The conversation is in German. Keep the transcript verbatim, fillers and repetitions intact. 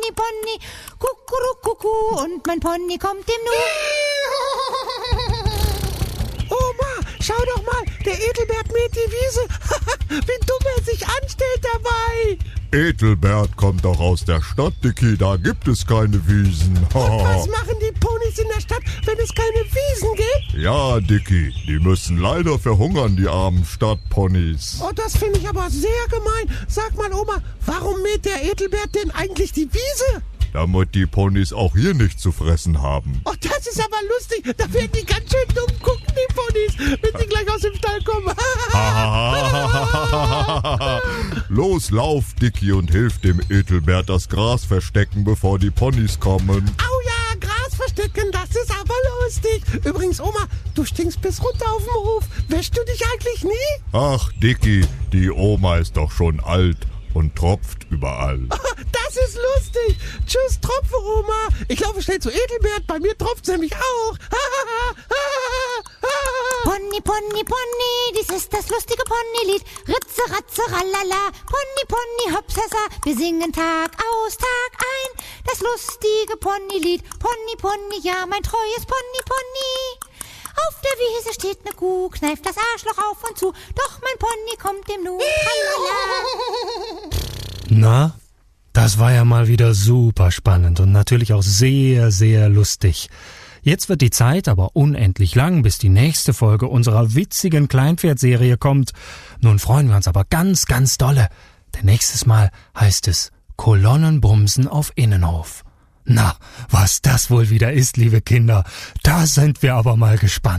Pony, Pony, Kuckurukucku, und mein Pony kommt dem Nu. Oma, schau doch mal, der Edelbert mäht die Wiese. Wie dumm er sich anstellt dabei. Edelbert kommt doch aus der Stadt, Dicky, da gibt es keine Wiesen. Und was machen die Ponys in der Stadt, wenn es keine Wiesen gibt? Ja, Dicky, die müssen leider verhungern, die armen Stadtponys. Oh, das finde ich aber sehr gemein. Sag mal, Oma, warum mäht der Edelbert denn eigentlich die Wiese? Damit die Ponys auch hier nichts zu fressen haben. Oh, das ist aber lustig. Da werden die ganz schön dumm gucken, die Ponys, wenn sie gleich aus dem Stall kommen. Los, lauf, Dicky, und hilf dem Edelbert das Gras verstecken, bevor die Ponys kommen. Au ja, Gras verstecken, das ist aber lustig. Übrigens, Oma, du stinkst bis runter auf dem Hof. Wäschst du dich eigentlich nie? Ach, Dicky, die Oma ist doch schon alt und tropft überall. Das ist lustig. Tschüss, Tropfe, Oma. Ich laufe schnell zu Edelbert. Bei mir tropft's nämlich auch. Pony, Pony, Pony, dies ist das lustige Ponylied. Ritze, ratze, ralala, Pony, Pony, hopsasa. Wir singen Tag aus, Tag ein. Das lustige Ponylied. Pony, Pony, ja, mein treues Pony, Pony. Auf der Wiese steht ne Kuh, kneift das Arschloch auf und zu. Doch mein Pony kommt dem Nu. Na, das war ja mal wieder super spannend und natürlich auch sehr, sehr lustig. Jetzt wird die Zeit aber unendlich lang, bis die nächste Folge unserer witzigen Kleinpferdserie kommt. Nun freuen wir uns aber ganz, ganz dolle, denn nächstes Mal heißt es Kolonnenbumsen auf Innenhof. Na, was das wohl wieder ist, liebe Kinder, da sind wir aber mal gespannt.